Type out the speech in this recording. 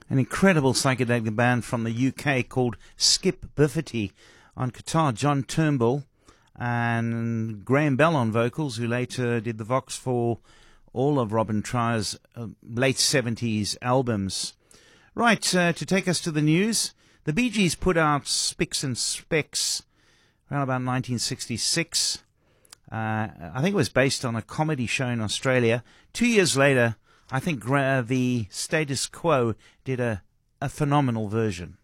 An incredible psychedelic band from the UK called Skip Bufferty. On guitar, John Turnbull, and Graham Bell on vocals, who later did the Vox for all of Robin Tryer's late 70s albums. Right, to take us to the news, the Bee Gees put out Spicks and Specks around about 1966. I think it was based on a comedy show in Australia. 2 years later, I think the Status Quo did a phenomenal version.